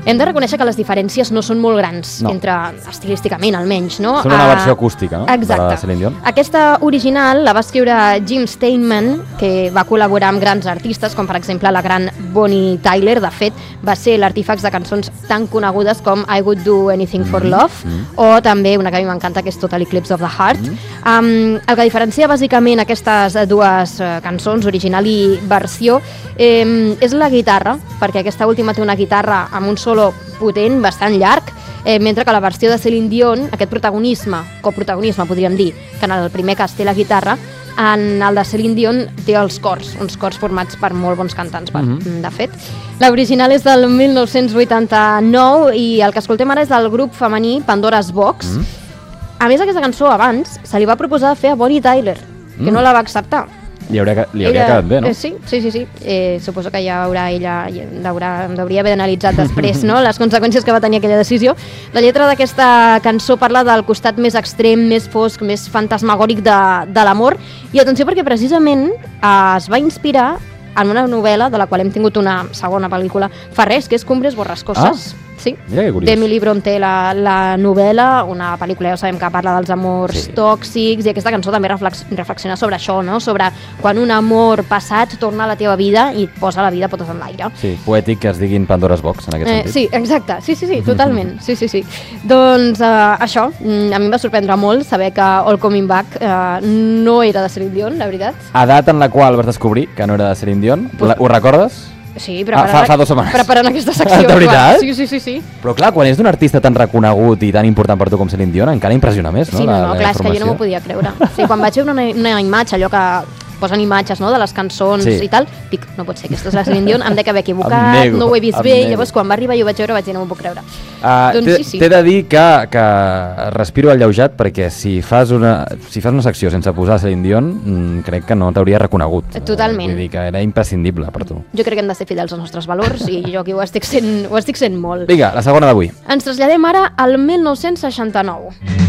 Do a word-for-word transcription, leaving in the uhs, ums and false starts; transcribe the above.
Hem de reconèixer que les diferències no són molt grans, no. entre estilísticament almenys, no? Són una versió acústica, no? Exacte. De la Celine Dion. Aquesta original la va escriure Jim Steinman, que va col·laborar amb grans artistes, com per exemple la gran Bonnie Tyler. De fet, va ser l'artífex de cançons tan conegudes com I Would Do Anything for Love, mm. o també una que a mi m'encanta, que és Total Eclipse of the Heart. Mm. Um, el que diferencia bàsicament aquestes dues uh, cançons, original i versió, eh, és la guitarra, perquè aquesta última té una guitarra amb un solo potent, bastant llarg, eh, mentre que la versió de Celine Dion, aquest protagonisme, coprotagonisme podríem dir, que en el primer cas té la guitarra, en el de Celine Dion té els cors, uns cors formats per molt bons cantants, per, mm-hmm. de fet. L'original és del mil nou-cents vuitanta-nou i el que escoltem ara és del grup femení Pandora's Box. Mm-hmm. A més, aquesta cançó abans se li va proposar fer a Bonnie Tyler, que mm. no la va acceptar. Li hauria, li hauria ella, quedat bé, no? Eh, sí, sí, sí. sí. Eh, suposo que ja haurà ella, haurà, hauria haver analitzat després, no?, les conseqüències que va tenir aquella decisió. La lletra d'aquesta cançó parla del costat més extrem, més fosc, més fantasmagòric de, de l'amor. I atenció, perquè precisament eh, es va inspirar en una novel·la de la qual hem tingut una segona pel·lícula fa res, que és Cumbres borrascoses. Ah. Sí, d'Emily Brontë, la, la novel·la, una pel·lícula, ja sabem que parla dels amors sí. tòxics, i aquesta cançó també reflex, reflexiona sobre això, no? Sobre quan un amor passat torna a la teva vida i et posa la vida potes en l'aire. Sí, poètic que es diguin Pandora's Box, en aquest eh, sentit. Sí, exacte, sí, sí, sí, totalment. sí, sí, sí. Doncs uh, això, a mi em va sorprendre molt saber que All Coming Back uh, no era de Celine Dion, la veritat. Edat en la qual vas descobrir que no era de Celine Dion, pues... ho recordes? Sí, preparant, ah, fa, fa dues setmanes. Preparant aquesta secció. De veritat? Sí, sí, sí, sí. Però clar, quan és d'un artista tan reconegut i tan important per tu com Celine Dion, encara impressiona més, no? Sí, no, la, no, la clar, informació. és que jo no m'ho podia creure. Sí, quan vaig veure una, una imatge, allò que posen imatges, no?, de les cançons sí. i tal, dic, no pot ser, aquesta és la Celine Dion, em dec haver equivocat, nego, no ho he vist bé, nego. Llavors quan va arribar i ho vaig veure vaig dir, no m'ho puc creure. Uh, doncs sí, sí. T'he de dir que, que respiro alleujat perquè si fas una, si fas una secció sense posar Celine Dion, mm, crec que no t'hauria reconegut. Totalment. Uh, vull dir que era imprescindible per tu. Jo crec que hem de ser fidels als nostres valors i jo aquí ho estic sent, ho estic sent molt. Vinga, la segona d'avui. Ens traslladem ara al mil nou-cents seixanta-nou.